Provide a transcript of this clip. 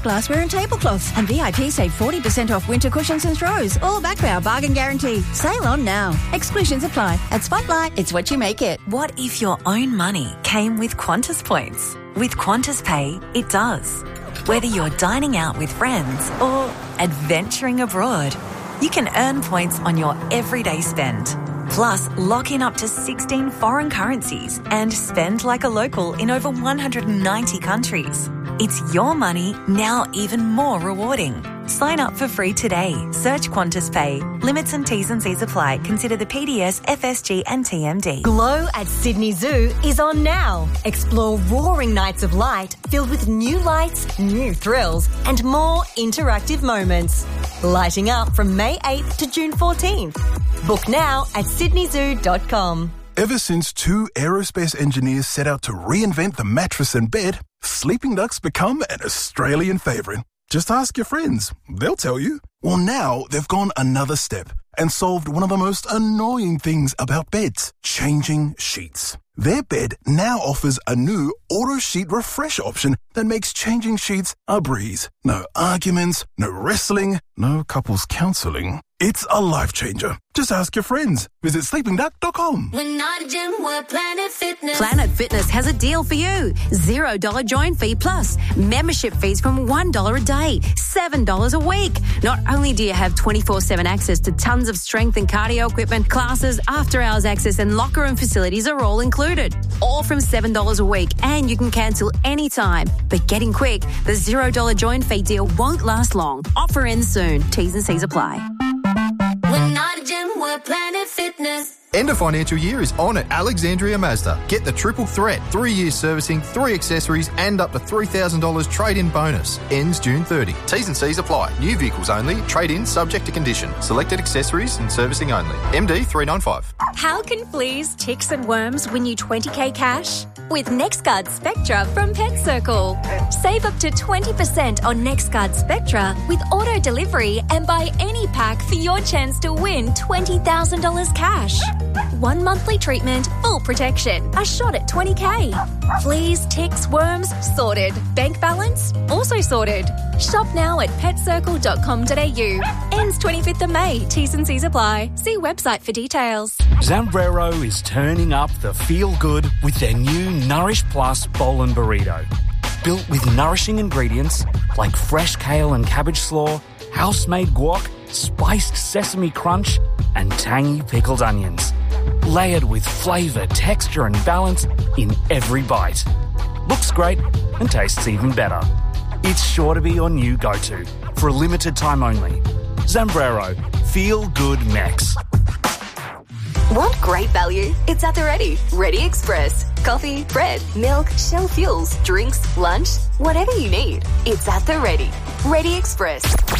glassware and tablecloths. And VIP save 40% off winter cushions and throws, all backed by our bargain guarantee. Sale on now. Exclusions apply. At Spotlight, it's what you make it. What if your own money came with Qantas points? With Qantas Pay, it does. Whether you're dining out with friends or adventuring abroad, you can earn points on your everyday spend. Plus, lock in up to 16 foreign currencies and spend like a local in over 190 countries. It's your money, now even more rewarding. Sign up for free today. Search Qantas Pay. Limits and T's and C's apply. Consider the PDS, FSG and TMD. Glow at Sydney Zoo is on now. Explore roaring nights of light filled with new lights, new thrills and more interactive moments. Lighting up from May 8th to June 14th. Book now at sydneyzoo.com. Ever since two aerospace engineers set out to reinvent the mattress and bed, Sleeping Duck's become an Australian favourite. Just ask your friends. They'll tell you. Well, now they've gone another step and solved one of the most annoying things about beds, changing sheets. Their bed now offers a new auto sheet refresh option that makes changing sheets a breeze. No arguments, no wrestling, no couples counselling. It's a life changer. Just ask your friends. Visit sleepingduck.com. We're not a gym, we're Planet Fitness. Planet Fitness has a deal for you. $0 join fee plus membership fees from $1 a day, $7 a week. Not only do you have 24/7 access to tons of strength and cardio equipment, classes, after-hours access and locker room facilities are all included. All from $7 a week, and you can cancel anytime. But getting quick, the $0 join fee deal won't last long. Offer ends soon. T's and C's apply. We're not a gym, we're Planet Fitness. End of financial year is on at Alexandria Mazda. Get the triple threat, 3 years servicing, 3 accessories and up to $3,000 trade-in bonus. Ends June 30. T's and C's apply. New vehicles only. Trade-in subject to condition. Selected accessories and servicing only. MD 395. How can fleas, ticks and worms win you 20k cash? With NexGuard Spectra from Pet Circle. Save up to 20% on NexGuard Spectra with auto delivery and buy any pack for your chance to win $20,000 cash. 1 monthly treatment, full protection. A shot at 20k. Fleas, ticks, worms, sorted. Bank balance, also sorted. Shop now at petcircle.com.au. Ends 25th of May. T's and C's apply. See website for details. Zambrero is turning up the feel-good with their new Nourish Plus Bowl and Burrito. Built with nourishing ingredients like fresh kale and cabbage slaw, house-made guac, spiced sesame crunch, and tangy pickled onions. Layered with flavour, texture and balance in every bite. Looks great and tastes even better. It's sure to be your new go-to for a limited time only. Zambrero. Feel good Mex. Want great value? It's at the Ready. Ready Express. Coffee, bread, milk, Shell fuels, drinks, lunch, whatever you need. It's at the Ready. Ready Express.